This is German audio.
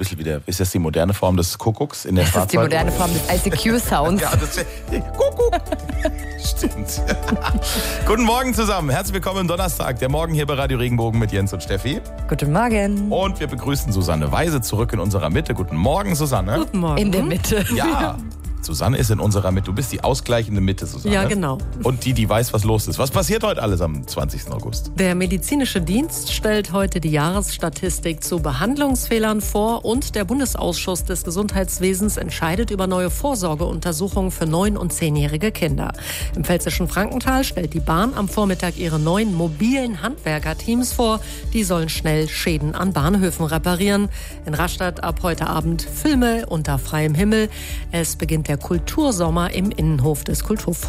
bisschen wieder, ist das die moderne Form des Kuckucks in der Das ist die moderne Form des ICQ-Sounds. Ja, das ist Kuckuck. Stimmt. Guten Morgen zusammen. Herzlich willkommen am Donnerstag. Der Morgen hier bei Radio Regenbogen mit Jens und Steffi. Guten Morgen. Und wir begrüßen Susanne Weise zurück in unserer Mitte. Guten Morgen, Susanne. Guten Morgen. In der Mitte. Ja, Susanne ist in unserer Mitte. Du bist die ausgleichende Mitte, Susanne. Ja, genau. Und die weiß, was los ist. Was passiert heute alles am 20. August? Der medizinische Dienst stellt heute die Jahresstatistik zu Behandlungsfehlern vor und der Bundesausschuss des Gesundheitswesens entscheidet über neue Vorsorgeuntersuchungen für 9- und 10-jährige Kinder. Im pfälzischen Frankenthal stellt die Bahn am Vormittag ihre neuen mobilen Handwerkerteams vor. Die sollen schnell Schäden an Bahnhöfen reparieren. In Rastatt ab heute Abend Filme unter freiem Himmel. Es beginnt der Kultursommer im Innenhof des Kulturforums.